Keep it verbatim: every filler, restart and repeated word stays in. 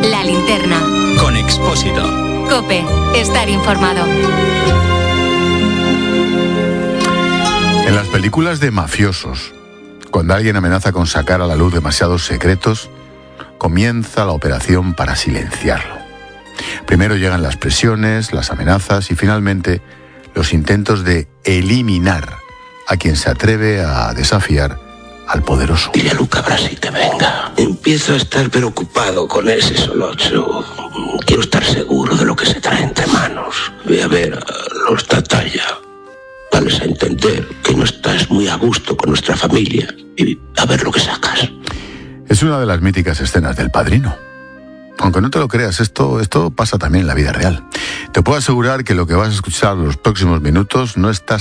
La Linterna. Con Expósito. COPE. Estar informado. En las películas de mafiosos, cuando alguien amenaza con sacar a la luz demasiados secretos, comienza la operación para silenciarlo. Primero llegan las presiones, las amenazas y finalmente los intentos de eliminar a quien se atreve a desafiar al poderoso. Dile a Luca Brasi que venga. Empiezo a estar preocupado con ese solocho. Quiero estar seguro de lo que se trae entre manos. Ve a ver a los Tatalla. Dales a entender que no estás muy a gusto con nuestra familia y a ver lo que sacas. Es una de las míticas escenas del Padrino. Aunque no te lo creas, esto, esto pasa también en la vida real. Te puedo asegurar que lo que vas a escuchar en los próximos minutos no está